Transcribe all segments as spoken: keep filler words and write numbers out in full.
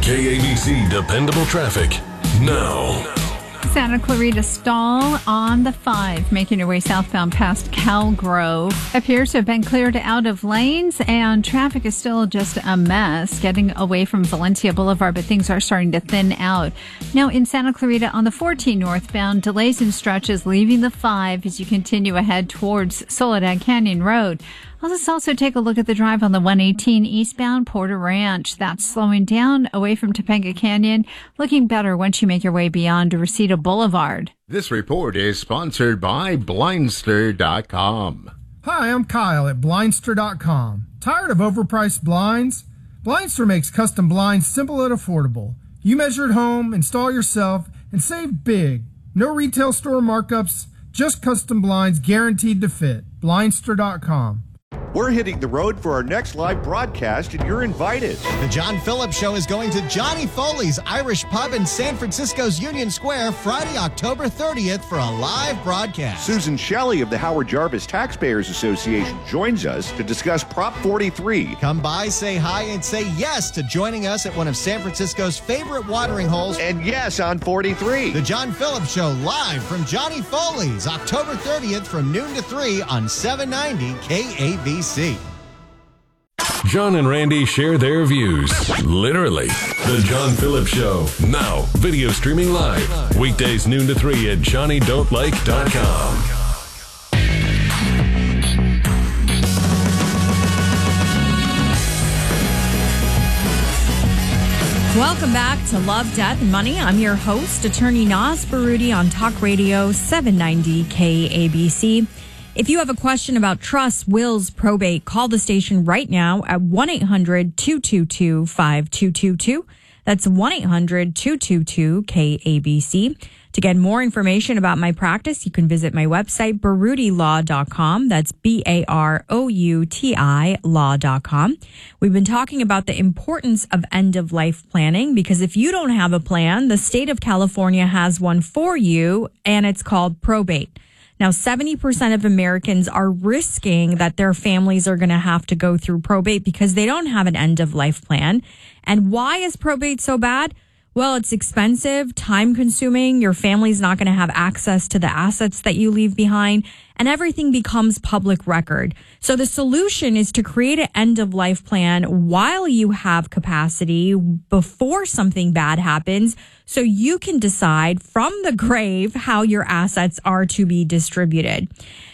K A B C Dependable Traffic now. Santa Clarita stall on the five, making your way southbound past Cal Grove. Appears to have been cleared out of lanes, and traffic is still just a mess getting away from Valencia Boulevard, but things are starting to thin out. Now in Santa Clarita on the fourteen northbound, delays in stretches leaving the five as you continue ahead towards Soledad Canyon Road. Let's also take a look at the drive on the one eighteen eastbound Porter Ranch. That's slowing down away from Topanga Canyon, looking better once you make your way beyond Reseda Boulevard. This report is sponsored by Blindster dot com. Hi, I'm Kyle at Blindster dot com. Tired of overpriced blinds? Blindster makes custom blinds simple and affordable. You measure at home, install yourself, and save big. No retail store markups, just custom blinds guaranteed to fit. Blindster dot com. We're hitting the road for our next live broadcast, and you're invited. The John Phillips Show is going to Johnny Foley's Irish Pub in San Francisco's Union Square Friday, October thirtieth for a live broadcast. Susan Shelley of the Howard Jarvis Taxpayers Association joins us to discuss Prop forty-three. Come by, say hi, and say yes to joining us at one of San Francisco's favorite watering holes. And yes on forty-three. The John Phillips Show live from Johnny Foley's October thirtieth from noon to three on seven ninety K A B C. John and Randy share their views. Literally. The John Phillips Show. Now, video streaming live. Weekdays noon to three at johnny don't like dot com. Welcome back to Love, Death, and Money. I'm your host, attorney Naz Baroudi on Talk Radio seven ninety K A B C. If you have a question about trusts, wills, probate, call the station right now at one eight hundred two two two five two two two. That's one eight hundred two two two K A B C. To get more information about my practice, you can visit my website, baroudi law dot com. That's B A R O U T I law dot com. We've been talking about the importance of end-of-life planning because if you don't have a plan, the state of California has one for you, and it's called probate. Now, seventy percent of Americans are risking that their families are going to have to go through probate because they don't have an end-of-life plan. And why is probate so bad? Well, it's expensive, time-consuming. Your family's not going to have access to the assets that you leave behind, and everything becomes public record. So the solution is to create an end-of-life plan while you have capacity before something bad happens, so you can decide from the grave how your assets are to be distributed.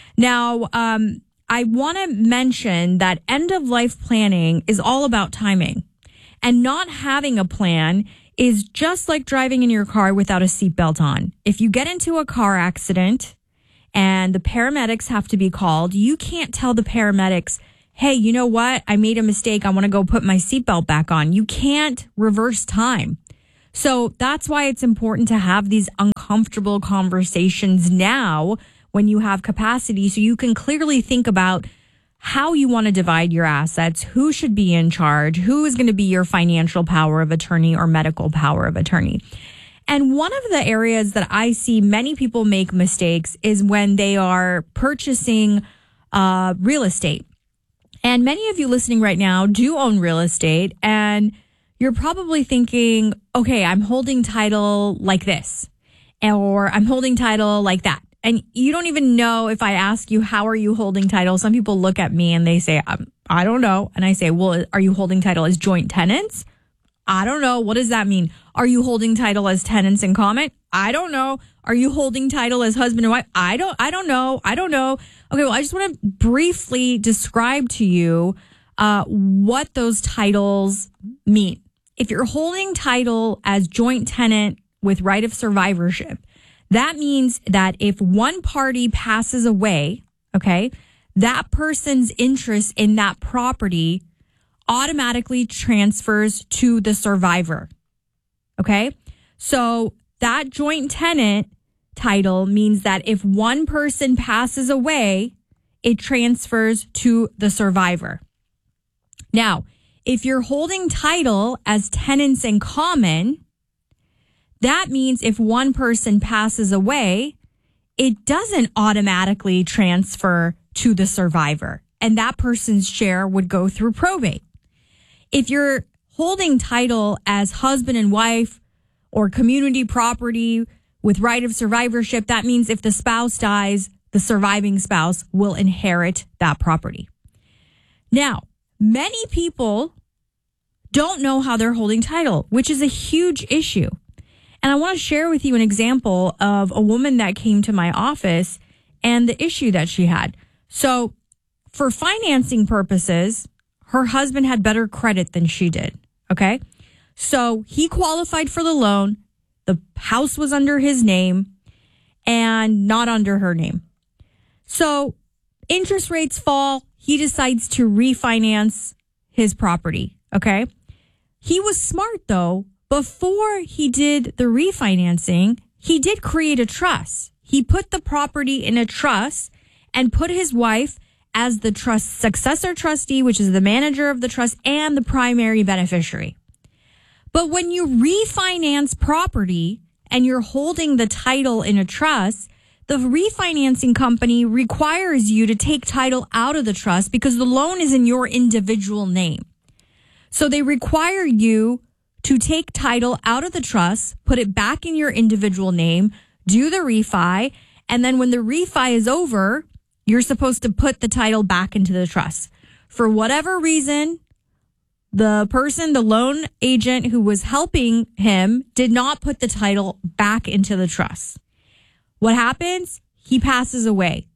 Now, um, I want to mention that end-of-life planning is all about timing, and not having a plan is just like driving in your car without a seatbelt on. If you get into a car accident and the paramedics have to be called, you can't tell the paramedics, hey, you know what? I made a mistake. I want to go put my seatbelt back on. You can't reverse time. So that's why it's important to have these uncomfortable conversations now when you have capacity so you can clearly think about how you want to divide your assets, who should be in charge, who is going to be your financial power of attorney or medical power of attorney. And one of the areas that I see many people make mistakes is when they are purchasing uh, real estate. And many of you listening right now do own real estate, and you're probably thinking, okay, I'm holding title like this, or I'm holding title like that. And you don't even know if I ask you, how are you holding title? Some people look at me and they say, um, I don't know. And I say, well, are you holding title as joint tenants? I don't know. What does that mean? Are you holding title as tenants in common? I don't know. Are you holding title as husband and wife? I don't, I don't know. I don't know. Okay. Well, I just want to briefly describe to you, uh, what those titles mean. If you're holding title as joint tenant with right of survivorship, that means that if one party passes away, okay, that person's interest in that property automatically transfers to the survivor. Okay? So that joint tenant title means that if one person passes away, it transfers to the survivor. Now, if you're holding title as tenants in common, that means if one person passes away, it doesn't automatically transfer to the survivor, and that person's share would go through probate. If you're holding title as husband and wife or community property with right of survivorship, that means if the spouse dies, the surviving spouse will inherit that property. Now, many people don't know how they're holding title, which is a huge issue. And I want to share with you an example of a woman that came to my office and the issue that she had. So for financing purposes, her husband had better credit than she did. Okay. So he qualified for the loan. The house was under his name and not under her name. So interest rates fall. He decides to refinance his property. Okay. He was smart though. Before he did the refinancing, he did create a trust. He put the property in a trust and put his wife as the trust successor trustee, which is the manager of the trust and the primary beneficiary. But when you refinance property and you're holding the title in a trust, the refinancing company requires you to take title out of the trust because the loan is in your individual name. So they require you to take title out of the trust, put it back in your individual name, do the refi, and then when the refi is over, you're supposed to put the title back into the trust. For whatever reason, the person, the loan agent who was helping him did not put the title back into the trust. What happens? He passes away.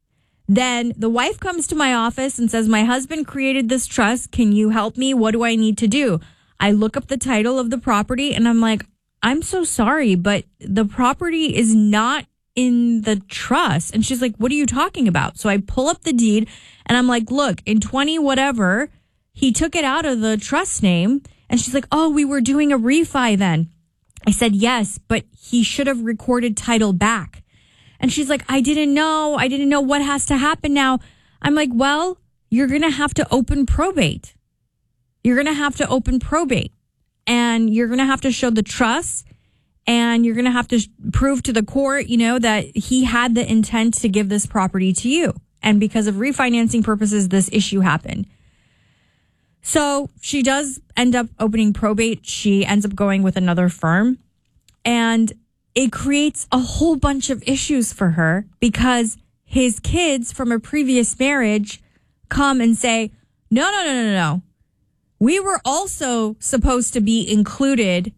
Then the wife comes to my office and says, my husband created this trust. Can you help me? What do I need to do? I look up the title of the property and I'm like, I'm so sorry, but the property is not in the trust. And she's like, what are you talking about? So I pull up the deed and I'm like, look, in twenty whatever, he took it out of the trust name. And she's like, oh, we were doing a refi then. I said, yes, but he should have recorded title back. And she's like, I didn't know. I didn't know what has to happen now. I'm like, well, you're going to have to open probate. You're going to have to open probate and you're going to have to show the trust and you're going to have to prove to the court, you know, that he had the intent to give this property to you. And because of refinancing purposes, this issue happened. So she does end up opening probate. She ends up going with another firm and it creates a whole bunch of issues for her because his kids from a previous marriage come and say, no, no, no, no, no. We were also supposed to be included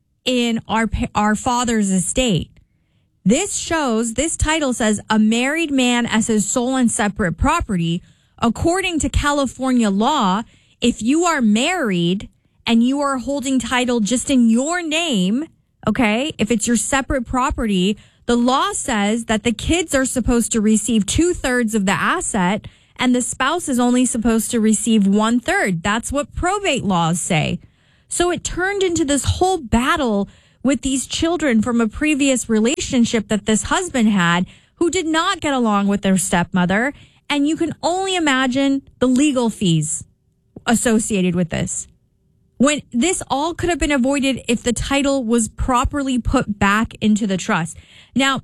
in our our father's estate. This shows, this title says, a married man as his sole and separate property. According to California law, if you are married and you are holding title just in your name, okay, if it's your separate property, the law says that the kids are supposed to receive two thirds of the asset and the spouse is only supposed to receive one third. That's what probate laws say. So it turned into this whole battle with these children from a previous relationship that this husband had who did not get along with their stepmother. And you can only imagine the legal fees associated with this. When this all could have been avoided if the title was properly put back into the trust. Now,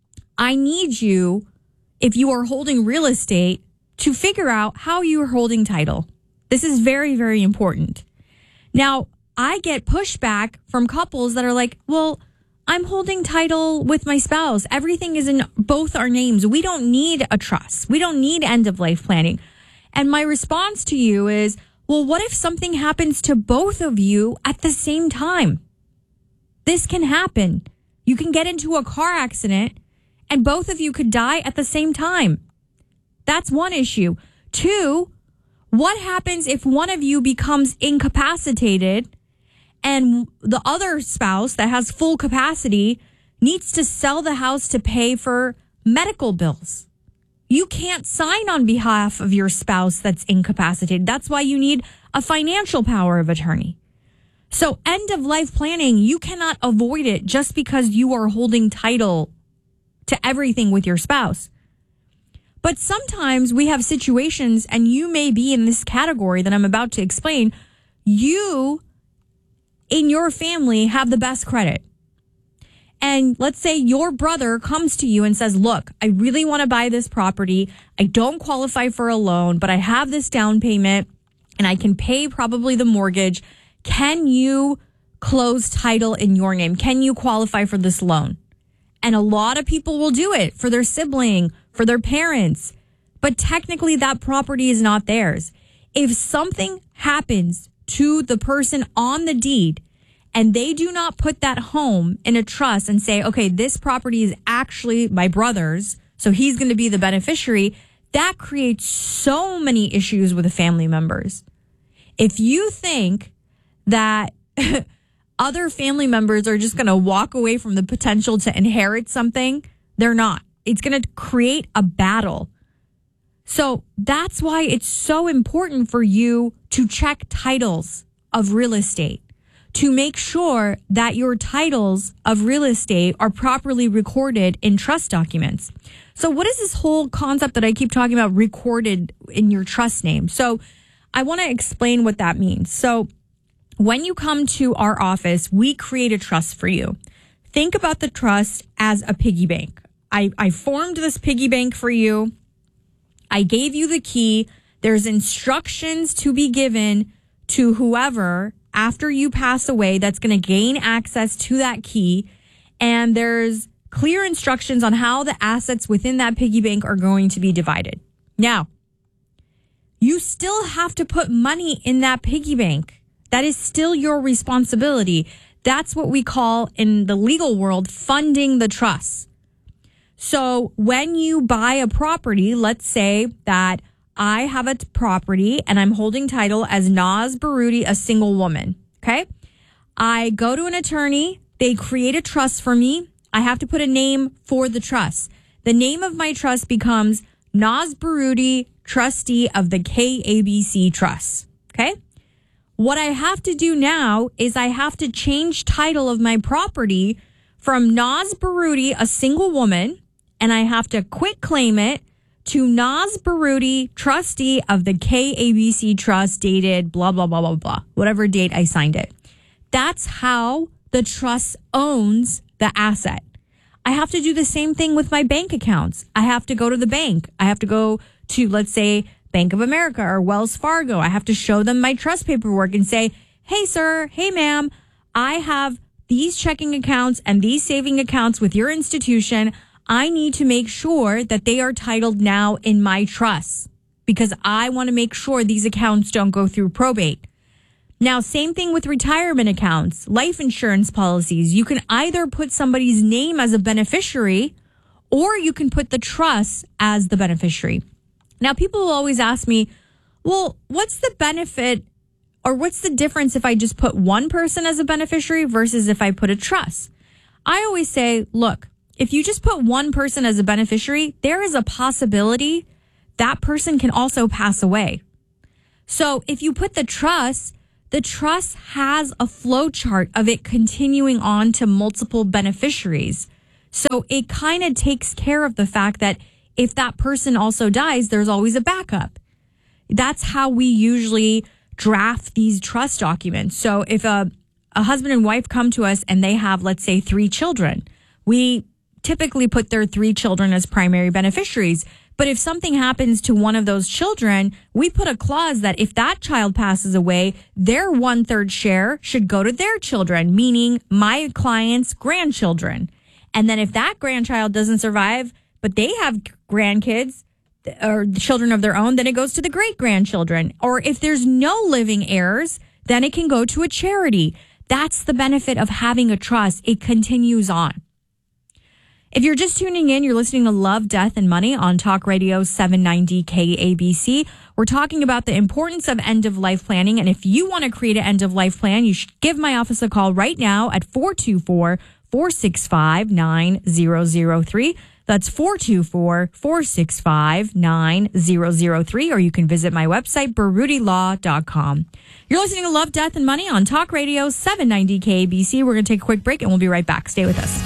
I need you, if you are holding real estate, to figure out how you are holding title. This is very, very important. Now, I get pushback from couples that are like, well, I'm holding title with my spouse. Everything is in both our names. We don't need a trust. We don't need end of life planning. And my response to you is, well, what if something happens to both of you at the same time? This can happen. You can get into a car accident and both of you could die at the same time. That's one issue. Two, what happens if one of you becomes incapacitated and the other spouse that has full capacity needs to sell the house to pay for medical bills? You can't sign on behalf of your spouse that's incapacitated. That's why you need a financial power of attorney. So end of life planning, you cannot avoid it just because you are holding title to everything with your spouse. But sometimes we have situations, and you may be in this category that I'm about to explain. You, in your family, have the best credit. And let's say your brother comes to you and says, look, I really want to buy this property. I don't qualify for a loan, but I have this down payment and I can pay probably the mortgage. can you close title in your name? Can you qualify for this loan? And a lot of people will do it for their sibling, for their parents. But technically that property is not theirs. If something happens to the person on the deed and they do not put that home in a trust and say, okay, this property is actually my brother's, so he's going to be the beneficiary, that creates so many issues with the family members. If you think that other family members are just going to walk away from the potential to inherit something, they're not. It's going to create a battle. So that's why it's so important for you to check titles of real estate, to make sure that your titles of real estate are properly recorded in trust documents. So what is this whole concept that I keep talking about, recorded in your trust name? So I want to explain what that means. So when you come to our office, we create a trust for you. Think about the trust as a piggy bank. I, I formed this piggy bank for you. I gave you the key. There's instructions to be given to whoever after you pass away that's going to gain access to that key. And there's clear instructions on how the assets within that piggy bank are going to be divided. Now, you still have to put money in that piggy bank. That is still your responsibility. That's what we call in the legal world funding the trust. So when you buy a property, let's say that I have a property and I'm holding title as Naz Baroudi, a single woman. Okay. I go to an attorney. They create a trust for me. I have to put a name for the trust. The name of my trust becomes Naz Baroudi, trustee of the K A B C Trust. Okay. What I have to do now is I have to change title of my property from Naz Baroudi, a single woman, and I have to quit claim it to Naz Baroudi, trustee of the K A B C Trust, dated blah, blah, blah, blah, blah, whatever date I signed it. That's how the trust owns the asset. I have to do the same thing with my bank accounts. I have to go to the bank. I have to go to, let's say, Bank of America or Wells Fargo. I have to show them my trust paperwork and say, hey, sir, hey, ma'am, I have these checking accounts and these saving accounts with your institution. I need to make sure that they are titled now in my trust because I want to make sure these accounts don't go through probate. Now, same thing with retirement accounts, life insurance policies. You can either put somebody's name as a beneficiary or you can put the trust as the beneficiary. Now, people will always ask me, well, what's the benefit or what's the difference if I just put one person as a beneficiary versus if I put a trust? I always say, look, if you just put one person as a beneficiary, there is a possibility that person can also pass away. So if you put the trust, the trust has a flow chart of it continuing on to multiple beneficiaries. So it kind of takes care of the fact that if that person also dies, there's always a backup. That's how we usually draft these trust documents. So if a, a husband and wife come to us and they have, let's say, three children, we typically put their three children as primary beneficiaries. But if something happens to one of those children, we put a clause that if that child passes away, their one-third share should go to their children, meaning my client's grandchildren. And then if that grandchild doesn't survive, but they have grandkids or children of their own, then it goes to the great-grandchildren. Or if there's no living heirs, then it can go to a charity. That's the benefit of having a trust. It continues on. If you're just tuning in, you're listening to Love, Death, and Money on Talk Radio seven ninety K A B C. We're talking about the importance of end-of-life planning. And if you want to create an end-of-life plan, you should give my office a call right now at four two four, four six five, nine zero zero three. That's four two four, four six five, nine zero zero three. Or you can visit my website, baroudi law dot com. You're listening to Love, Death, and Money on Talk Radio seven ninety K A B C. We're going to take a quick break and we'll be right back. Stay with us.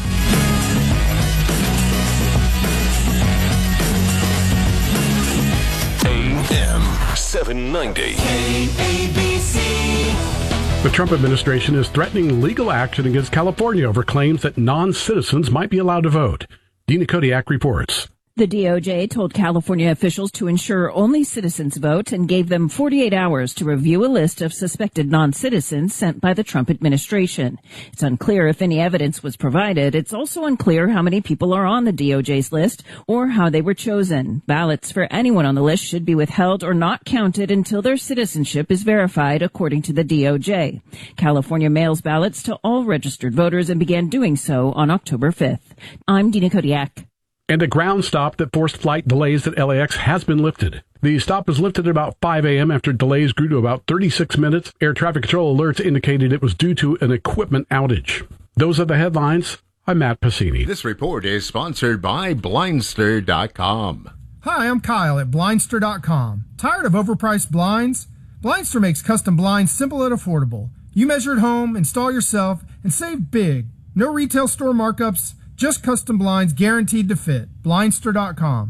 seven ninety K A B C. The Trump administration is threatening legal action against California over claims that non-citizens might be allowed to vote. Dina Kodiak reports. The D O J told California officials to ensure only citizens vote and gave them forty-eight hours to review a list of suspected non-citizens sent by the Trump administration. It's unclear if any evidence was provided. It's also unclear how many people are on the D O J's list or how they were chosen. Ballots for anyone on the list should be withheld or not counted until their citizenship is verified, according to the D O J. California mails ballots to all registered voters and began doing so on October fifth. I'm Dina Kodiak. And a ground stop that forced flight delays at L A X has been lifted. The stop was lifted at about five a.m. after delays grew to about thirty-six minutes. Air traffic control alerts indicated it was due to an equipment outage. Those are the headlines. I'm Matt Pacini. This report is sponsored by Blindster dot com. Hi, I'm Kyle at Blindster dot com. Tired of overpriced blinds? Blindster makes custom blinds simple and affordable. You measure at home, install yourself, and save big. No retail store markups, just custom blinds guaranteed to fit. Blindster dot com.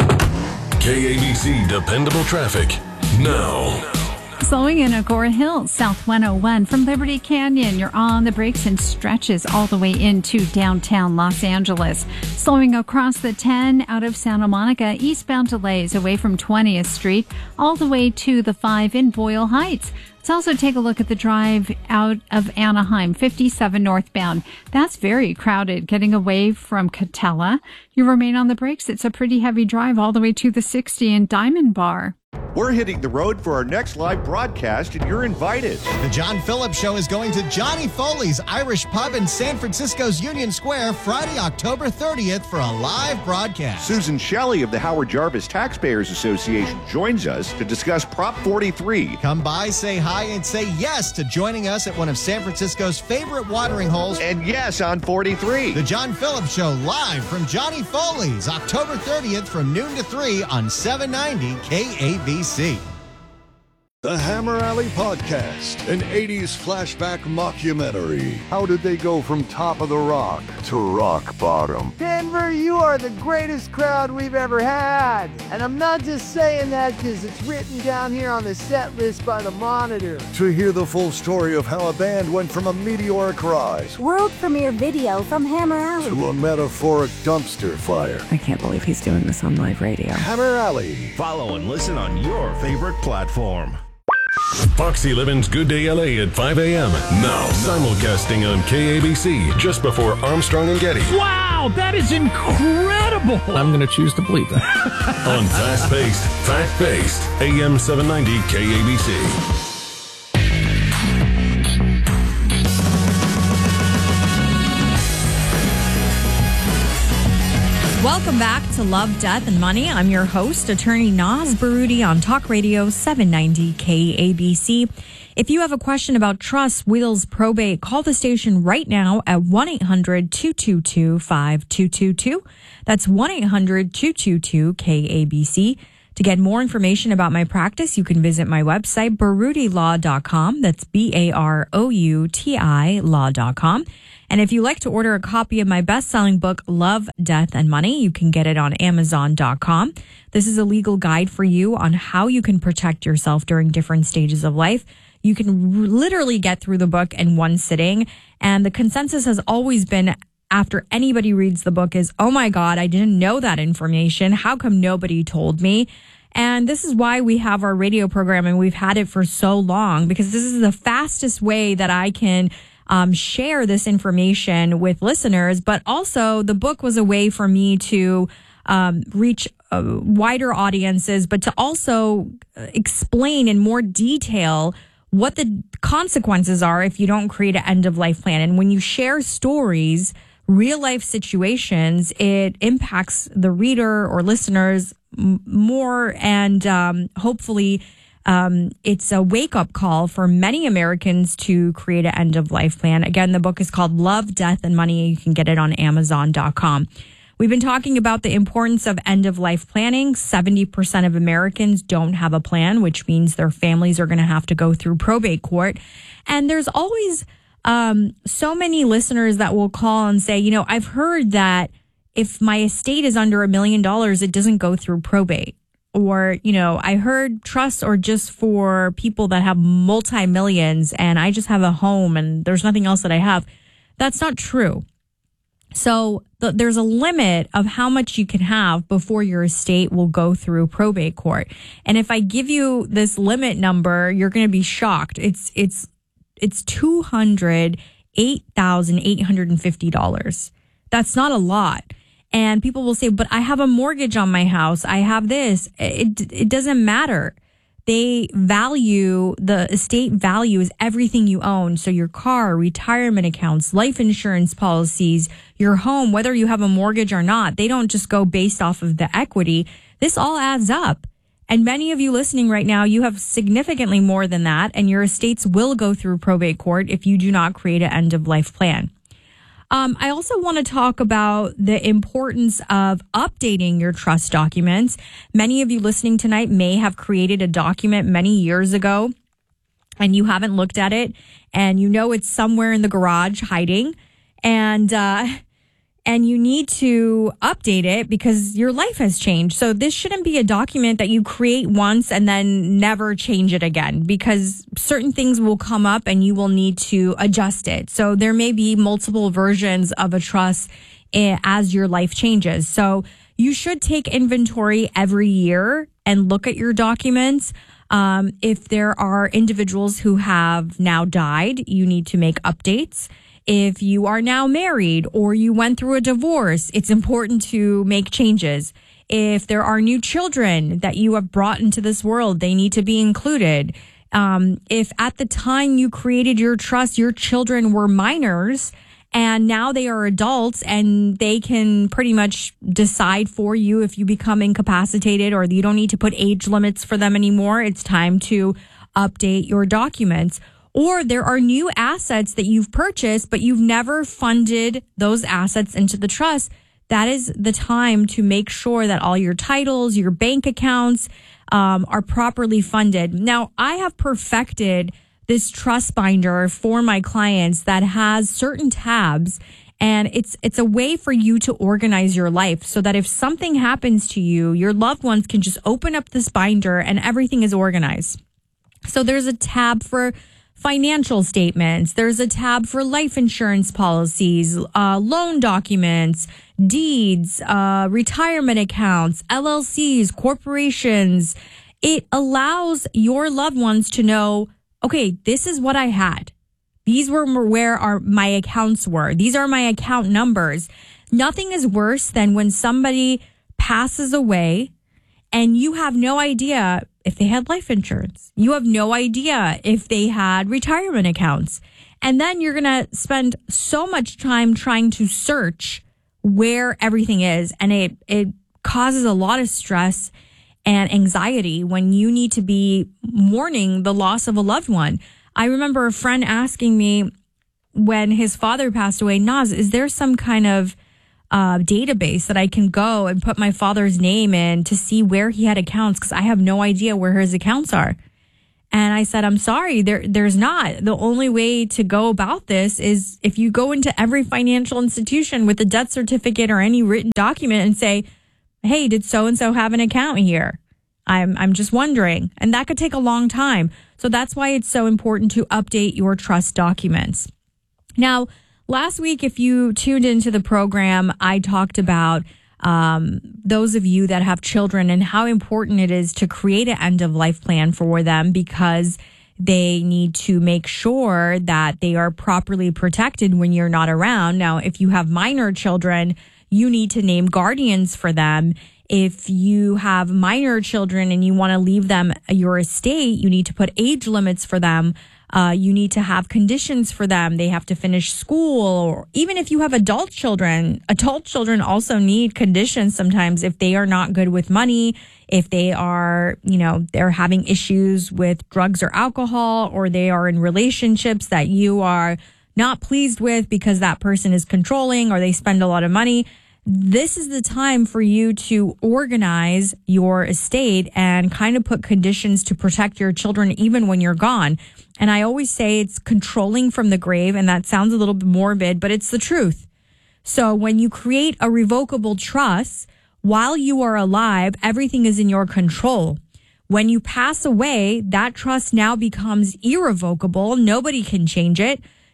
K A B C Dependable Traffic now. Slowing in Agora Hills, South one oh one from Liberty Canyon. You're on the brakes and stretches all the way into downtown Los Angeles. Slowing across the ten out of Santa Monica, eastbound delays away from twentieth Street all the way to the five in Boyle Heights. Let's also take a look at the drive out of Anaheim, fifty-seven northbound. That's very crowded, getting away from Catella. You remain on the brakes. It's a pretty heavy drive all the way to the sixty in Diamond Bar. We're hitting the road for our next live broadcast, and you're invited. The John Phillips Show is going to Johnny Foley's Irish Pub in San Francisco's Union Square Friday, October thirtieth for a live broadcast. Susan Shelley of the Howard Jarvis Taxpayers Association joins us to discuss Prop forty-three. Come by, say hi, and say yes to joining us at one of San Francisco's favorite watering holes. And yes on forty-three. The John Phillips Show live from Johnny Foley's October thirtieth from noon to three on seven ninety K A B C. The Hammer Alley Podcast, an eighties flashback mockumentary. How did they go from top of the rock to rock bottom? Denver, you are the greatest crowd we've ever had. And I'm not just saying that because it's written down here on the set list by the Monitor. To hear the full story of how a band went from a meteoric rise, world premiere video from Hammer Alley, to a metaphoric dumpster fire. I can't believe he's doing this on live radio. Hammer Alley. Follow and listen on your favorite platform. Foxy Levin's Good Day L A at five a.m. Now, simulcasting on K A B C just before Armstrong and Getty. Wow, that is incredible. I'm going to choose to believe that. On fast-paced, fact-based, A M seven ninety K A B C. Welcome back to Love, Death, and Money. I'm your host, attorney Naz Baroudi on Talk Radio seven ninety K A B C. If you have a question about trust, wills, probate, call the station right now at one eight hundred two two two five two two two. That's one eight hundred two two two K A B C. To get more information about my practice, you can visit my website, baroudi law dot com. That's B A R O U T I law dot com. And if you like to order a copy of my best-selling book, Love, Death, and Money, you can get it on amazon dot com. This is a legal guide for you on how you can protect yourself during different stages of life. You can r- literally get through the book in one sitting. And the consensus has always been, after anybody reads the book, is, oh my God, I didn't know that information. How come nobody told me? And this is why we have our radio program, and we've had it for so long, because this is the fastest way that I can Um, share this information with listeners, but also the book was a way for me to um, reach uh, wider audiences, but to also explain in more detail what the consequences are if you don't create an end-of-life plan. And when you share stories, real-life situations, it impacts the reader or listeners m- more, and um, hopefully Um, it's a wake-up call for many Americans to create an end-of-life plan. Again, the book is called Love, Death, and Money. You can get it on amazon dot com. We've been talking about the importance of end-of-life planning. seventy percent of Americans don't have a plan, which means their families are going to have to go through probate court. And there's always um, so many listeners that will call and say, you know, I've heard that if my estate is under a million dollars, it doesn't go through probate. Or, you know, I heard trusts are just for people that have multi-millions and I just have a home and there's nothing else that I have. That's not true. So th- there's a limit of how much you can have before your estate will go through probate court. And if I give you this limit number, you're going to be shocked. It's it's it's two hundred eight thousand eight hundred fifty dollars. That's not a lot. And people will say, but I have a mortgage on my house. I have this. It it doesn't matter. They value, the estate value is everything you own. So your car, retirement accounts, life insurance policies, your home, whether you have a mortgage or not, they don't just go based off of the equity. This all adds up. And many of you listening right now, you have significantly more than that, and your estates will go through probate court if you do not create an end of life plan. Um, I also want to talk about the importance of updating your trust documents. Many of you listening tonight may have created a document many years ago and you haven't looked at it, and you know it's somewhere in the garage hiding, and uh, and you need to update it because your life has changed. So this shouldn't be a document that you create once and then never change it again, because certain things will come up and you will need to adjust it. So there may be multiple versions of a trust as your life changes. So you should take inventory every year and look at your documents. Um, if there are individuals who have now died, you need to make updates. If you are now married or you went through a divorce, it's important to make changes. If there are new children that you have brought into this world, they need to be included. Um, if at the time you created your trust, your children were minors and now they are adults and they can pretty much decide for you if you become incapacitated or you don't need to put age limits for them anymore, it's time to update your documents. Or there are new assets that you've purchased, but you've never funded those assets into the trust. That is the time to make sure that all your titles, your bank accounts um, are properly funded. Now, I have perfected this trust binder for my clients that has certain tabs, and it's it's a way for you to organize your life so that if something happens to you, your loved ones can just open up this binder and everything is organized. So there's a tab for financial statements. There's a tab for life insurance policies, uh, loan documents, deeds, uh, retirement accounts, L L Cs, corporations. It allows your loved ones to know, okay, this is what I had. These were where our, my accounts were. These are my account numbers. Nothing is worse than when somebody passes away and you have no idea if they had life insurance. You have no idea if they had retirement accounts. And then you're going to spend so much time trying to search where everything is. And it, it causes a lot of stress and anxiety when you need to be mourning the loss of a loved one. I remember a friend asking me when his father passed away, Naz, is there some kind of uh, database that I can go and put my father's name in to see where he had accounts? Because I have no idea where his accounts are. And I said, I'm sorry, there, there's not. The only way to go about this is if you go into every financial institution with a death certificate or any written document and say, hey, did so-and-so have an account here? I'm I'm just wondering. And that could take a long time. So that's why it's so important to update your trust documents. Now, last week, if you tuned into the program, I talked about um, those of you that have children and how important it is to create an end-of-life plan for them because they need to make sure that they are properly protected when you're not around. Now, if you have minor children, you need to name guardians for them. If you have minor children and you want to leave them your estate, you need to put age limits for them. Uh, you need to have conditions for them. They have to finish school. Or even if you have adult children, adult children also need conditions sometimes if they are not good with money, if they are, you know, they're having issues with drugs or alcohol, or they are in relationships that you are not pleased with because that person is controlling or they spend a lot of money. This is the time for you to organize your estate and kind of put conditions to protect your children even when you're gone. And I always say it's controlling from the grave, and that sounds a little bit morbid, but it's the truth. So when you create a revocable trust, while you are alive, everything is in your control. When you pass away, that trust now becomes irrevocable. Nobody can change it.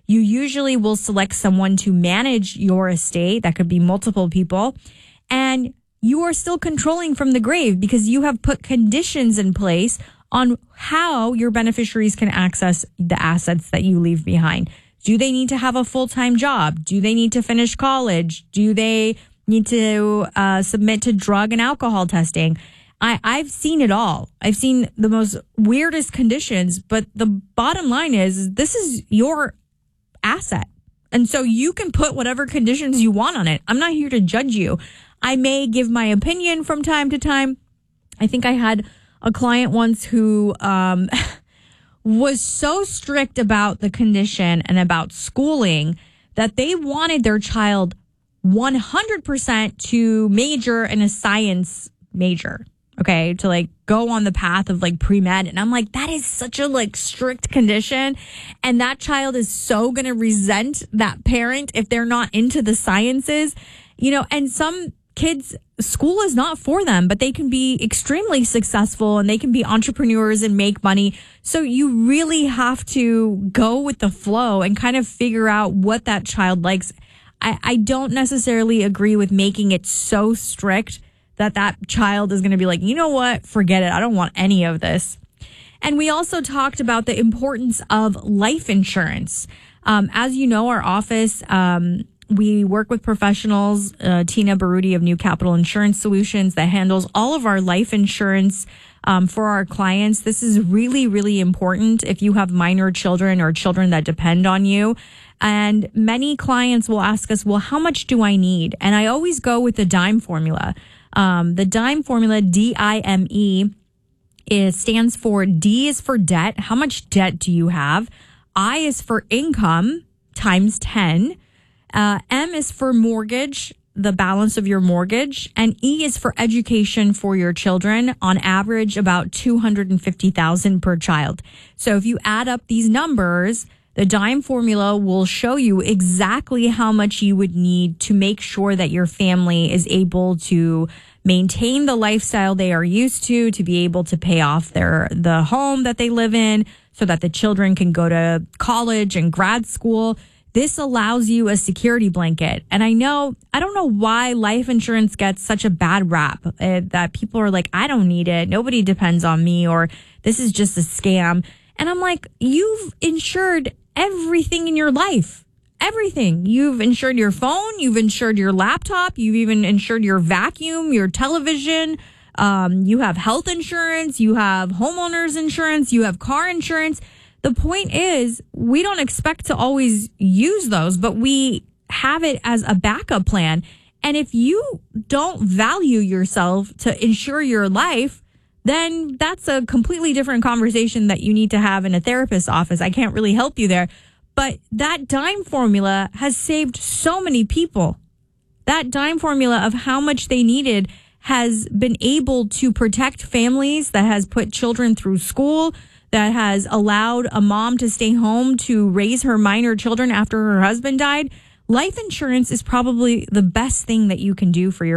You usually will select someone to manage your estate. That could be multiple people. And you are still controlling from the grave because you have put conditions in place on how your beneficiaries can access the assets that you leave behind. Do they need to have a full-time job? Do they need to finish college? Do they need to uh, submit to drug and alcohol testing? I, I've seen it all. I've seen the most weirdest conditions, but the bottom line is this is your asset. And so you can put whatever conditions you want on it. I'm not here to judge you. I may give my opinion from time to time. I think I had a client once who um, was so strict about the condition and about schooling that they wanted their child one hundred percent to major in a science major. Okay, to like go on the path of like pre-med. And I'm like, that is such a like strict condition. And that child is so going to resent that parent if they're not into the sciences, you know, and some kids, school is not for them, but they can be extremely successful and they can be entrepreneurs and make money. So you really have to go with the flow and kind of figure out what that child likes. I, I don't necessarily agree with making it so strict that that child is going to be like, you know what, forget it. I don't want any of this. And we also talked about the importance of life insurance. Um, as you know, our office, um, we work with professionals, uh, Tina Baruti of New Capital Insurance Solutions, that handles all of our life insurance um, for our clients. This is really, really important if you have minor children or children that depend on you. And many clients will ask us, well, how much do I need? And I always go with the DIME formula. Um, the DIME formula, D I M E, is, stands for D is for debt. How much debt do you have? I is for income times ten. Uh, M is for mortgage, the balance of your mortgage. And E is for education for your children, on average about two hundred fifty thousand dollars per child. So if you add up these numbers, the DIME formula will show you exactly how much you would need to make sure that your family is able to maintain the lifestyle they are used to, to be able to pay off their the home that they live in so that the children can go to college and grad school. This allows you a security blanket. And I know, I don't know why life insurance gets such a bad rap, uh, that people are like, I don't need it. Nobody depends on me, or this is just a scam. And I'm like, you've insured everything in your life. Everything. You've insured your phone. You've insured your laptop. You've even insured your vacuum, your television. Um, you have health insurance. You have homeowners insurance. You have car insurance. The point is, we don't expect to always use those, but we have it as a backup plan. And if you don't value yourself to insure your life, then that's a completely different conversation that you need to have in a therapist's office. I can't really help you there. But that DIME formula has saved so many people. That DIME formula of how much they needed has been able to protect families, that has put children through school, that has allowed a mom to stay home to raise her minor children after her husband died. Life insurance is probably the best thing that you can do for your